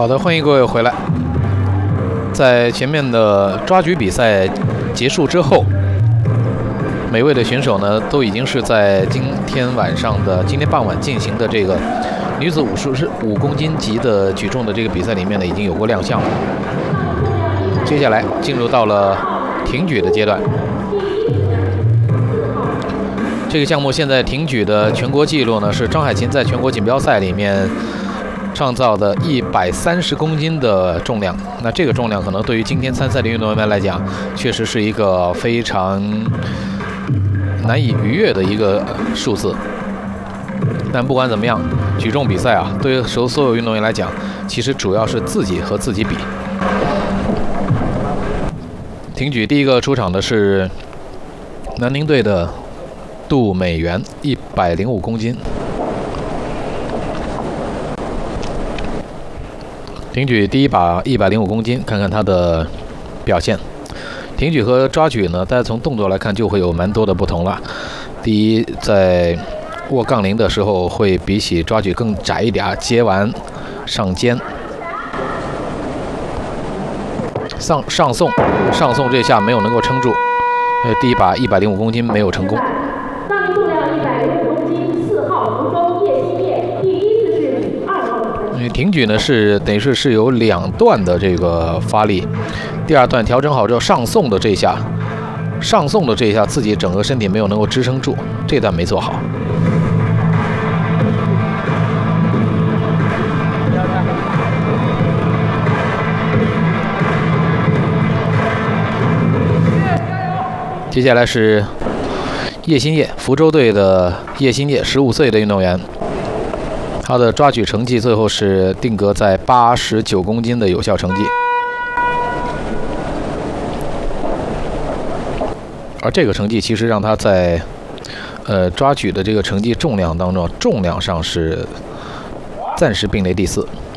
好的，欢迎各位回来。在前面的抓举比赛结束之后，每位的选手呢都已经是在今天傍晚进行的这个女子55公斤级的举重的这个比赛里面呢已经有过亮相了。接下来进入到了挺举的阶段。这个项目现在挺举的全国纪录呢是张海琴在全国锦标赛里面创造的130公斤的重量。那这个重量可能对于今天参赛的运动员们来讲，确实是一个非常难以逾越的一个数字。但不管怎么样，举重比赛啊，对于所有运动员来讲，其实主要是自己和自己比。挺举第一个出场的是南宁队的杜美元，105公斤。挺举第一把105公斤，看看他的表现。挺举和抓举呢，大家从动作来看就会有蛮多的不同了。第一，在握杠铃的时候会比起抓举更窄一点，接完上肩，上送这下没有能够撑住，第一把105公斤没有成功。 杠铃重量105公斤，4号福州叶新叶，第一次是比2号。 挺举呢是等于是有2段的这个发力，第2段调整好之后上送的这一下自己整个身体没有能够支撑住，这段没做好。接下来是叶新叶，福州队的叶新叶，15岁的运动员，他的抓举成绩最后是定格在89公斤的有效成绩。而这个成绩其实让他在抓举的这个成绩重量当中，重量上是暂时并列第4。